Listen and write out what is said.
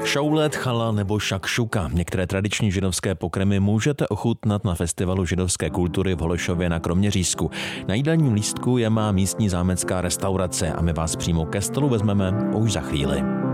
Šaulet, chala nebo šakšuka. Některé tradiční židovské pokrmy můžete ochutnat na festivalu židovské kultury v Holešově na Kroměřížsku. Na jídelním lístku je má místní zámecká restaurace a my vás přímo ke stolu vezmeme už za chvíli.